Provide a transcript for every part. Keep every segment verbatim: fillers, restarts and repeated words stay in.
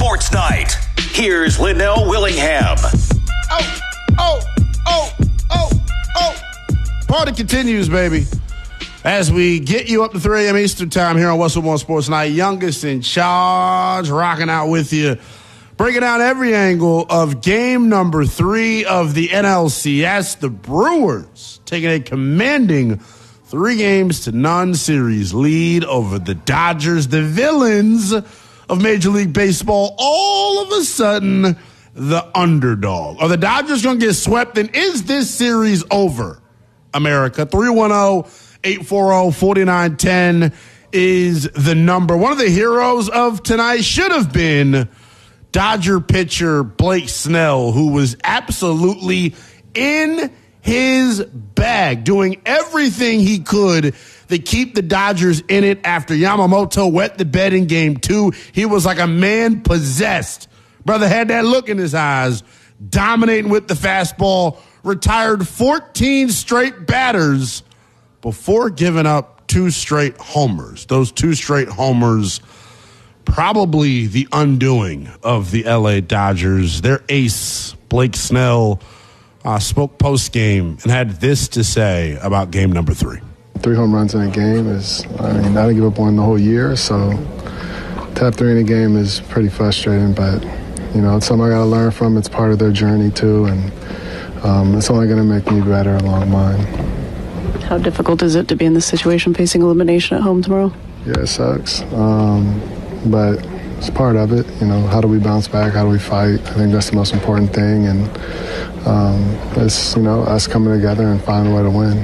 Sports Night. Here's Linnell Willingham. Oh, oh, oh, oh, oh. Party continues, baby. As we get you up to three a.m. Eastern time here on Westwood One Sports Night. Youngest in charge, rocking out with you. Breaking down every angle of game number three of the N L C S. The Brewers taking a commanding three games to none series lead over the Dodgers, the villains of Major League Baseball. All of a sudden, the underdog. Are the Dodgers going to get swept? And is this series over, America? three one zero, eight four zero, four nine one zero is the number. One of the heroes of tonight should have been Dodger pitcher Blake Snell, who was absolutely in his bag, doing everything he could to keep the Dodgers in it after Yamamoto wet the bed in game two. He was like a man possessed. Brother had that look in his eyes, dominating with the fastball, retired fourteen straight batters before giving up two straight homers. Those two straight homers, probably the undoing of the L A Dodgers. Their ace, Blake Snell, uh, spoke post-game and had this to say about game number three. Three home runs in a game is, I mean, I didn't give up one the whole year, so to have three in a game is pretty frustrating, but, you know, it's something I got to learn from. It's part of their journey, too, and um, it's only going to make me better along mine. How difficult is it to be in this situation facing elimination at home tomorrow? Yeah, it sucks. Um, But it's part of it. You know, how do we bounce back? How do we fight? I think that's the most important thing. And um, it's, you know, us coming together and finding a way to win.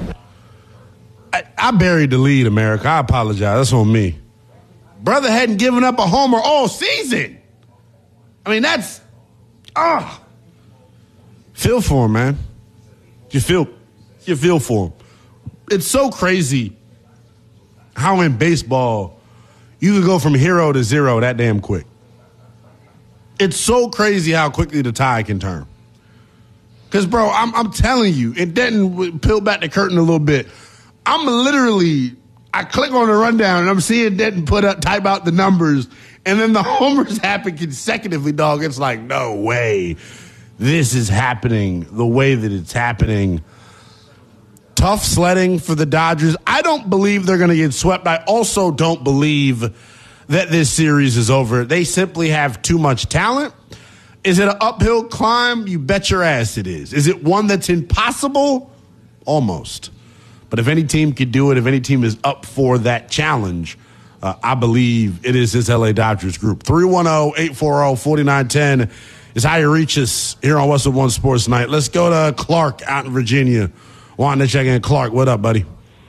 I, I buried the lead, America. I apologize. That's on me. Brother hadn't given up a homer all season. I mean, that's, ah. Oh. Feel for him, man. You feel, you feel for him. It's so crazy how in baseball you can go from hero to zero that damn quick. It's so crazy how quickly the tide can turn. Because, bro, I'm, I'm telling you, and Denton peel back the curtain a little bit. I'm literally, I click on the rundown, and I'm seeing Denton put up, type out the numbers, and then the homers happen consecutively, dog. It's like, no way. This is happening the way that it's happening. Tough sledding for the Dodgers. I don't believe they're going to get swept. I also don't believe that this series is over. They simply have too much talent. Is it an uphill climb? You bet your ass it is. Is it one that's impossible? Almost. But if any team could do it, if any team is up for that challenge, uh, I believe it is this L A Dodgers group. three one zero, eight four zero, four nine one zero is how you reach us here on Westwood One Sports Night. Let's go to Clark out in Virginia. Wanting to check in. Clark, what up, buddy?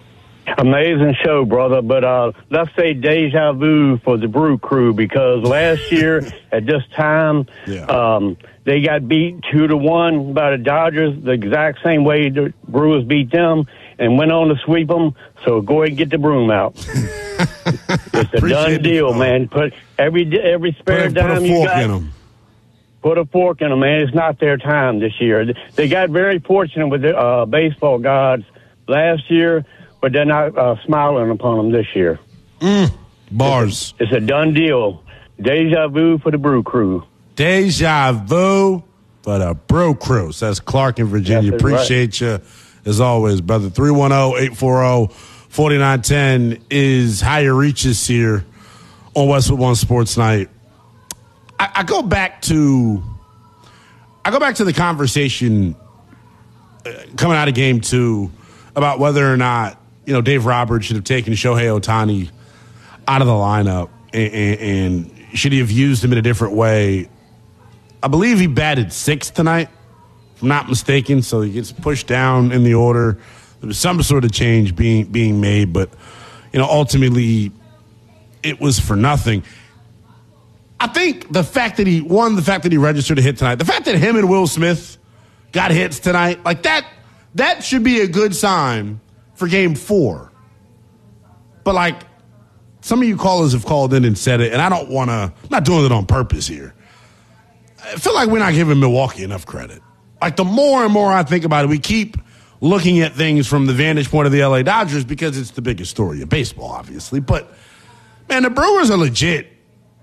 Amazing show, brother. But uh, let's say deja vu for the Brew Crew, because last year at this time, yeah. um, they got beat two to one by the Dodgers the exact same way the Brewers beat them and went on to sweep them. So go ahead and get the broom out. It's a done deal, it, man. Put every every spare put, dime put a you fork got. In them. Put a fork in them, man. It's not their time this year. They got very fortunate with the uh, baseball gods last year, but they're not uh, smiling upon them this year. Mm, bars. It's a, it's a done deal. Deja vu for the Brew Crew. Deja vu for the Brew Crew. Says Clark in Virginia. That's Appreciate right. you as always, brother. three one zero, eight four zero, four nine one zero is how you reach us here on Westwood One Sports Night. I, I go back to I go back to the conversation uh, coming out of game two about whether or not, you know, Dave Roberts should have taken Shohei Ohtani out of the lineup and, and, and should he have used him in a different way. I believe he batted sixth tonight, if I'm not mistaken, so he gets pushed down in the order. There was some sort of change being being made, but, you know, ultimately it was for nothing. I think the fact that he won, the fact that he registered a hit tonight, the fact that him and Will Smith got hits tonight, like that, that should be a good sign for game four. But like some of you callers have called in and said it, and I don't want to, I'm not doing it on purpose here. I feel like we're not giving Milwaukee enough credit. Like the more and more I think about it, we keep looking at things from the vantage point of the L A Dodgers because it's the biggest story of baseball, obviously. But man, the Brewers are legit.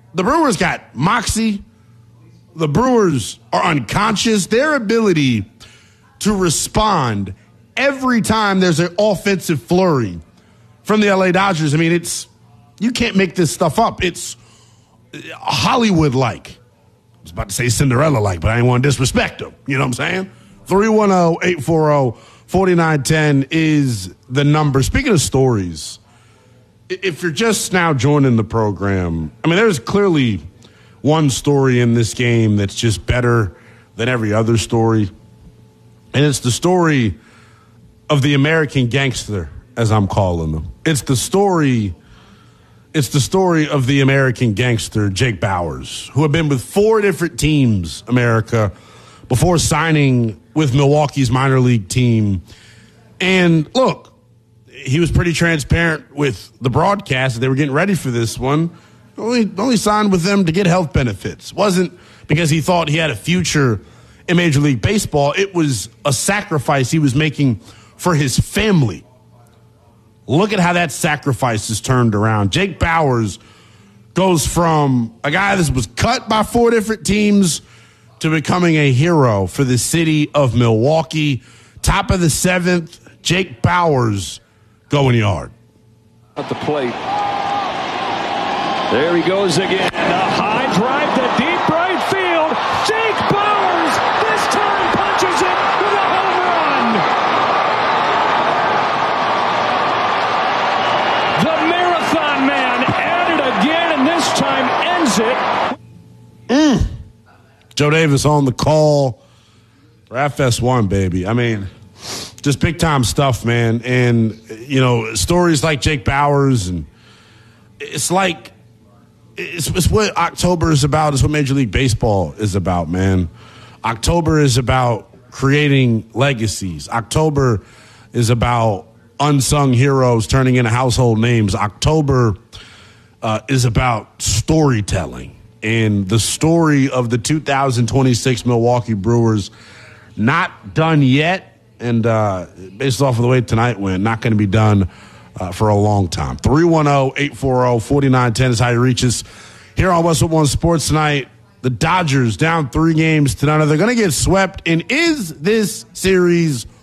the Brewers got moxie. The Brewers are unconscious. Their ability to respond every time there's an offensive flurry from the L A Dodgers, I mean, it's you can't make this stuff up. It's Hollywood-like. I was about to say Cinderella-like, but I didn't want to disrespect them. You know what I'm saying? three one zero, eight four zero, four nine one zero is the number. Speaking of stories, if you're just now joining the program, I mean, there's clearly one story in this game that's just better than every other story. And it's the story of the American gangster, as I'm calling them. It's the story, it's the story of the American gangster, Jake Bauers, who had been with four different teams, America, before signing with Milwaukee's minor league team. And look, he was pretty transparent with the broadcast. They were getting ready for this one. Only, only signed with them to get health benefits. It wasn't because he thought he had a future in Major League Baseball. It was a sacrifice he was making for his family. Look at how that sacrifice is turned around. Jake Bauers goes from a guy that was cut by four different teams to becoming a hero for the city of Milwaukee. Top of the seventh, Jake Bauers going yard. At the plate. There he goes again. A high drive to deep right field. Jake Bauers this time punches it with a home run. The Marathon Man at it again, and this time ends it. Mm. Joe Davis on the call for F S one, baby. I mean, just big-time stuff, man. And, you know, stories like Jake Bauers, and it's like, It's, it's what October is about. It's what Major League Baseball is about, man. October is about creating legacies. October is about unsung heroes turning into household names. October uh, is about storytelling. And the story of the two thousand twenty-six Milwaukee Brewers, not done yet. And uh, based off of the way tonight went, not going to be done Uh, for a long time. three one zero, eight four zero, four nine one zero is how you reach us here on Westwood One Sports tonight. The Dodgers down three games to none. They're going to get swept. And is this series